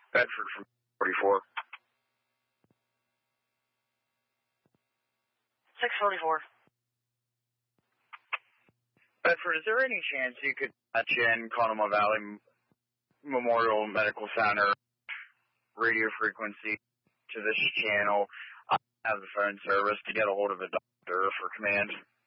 Bedford from 44. 644. Bedford, is there any chance you could patch in Conemaugh Valley Memorial Medical Center radio frequency to this channel? I have the phone service to get a hold of a doctor for command.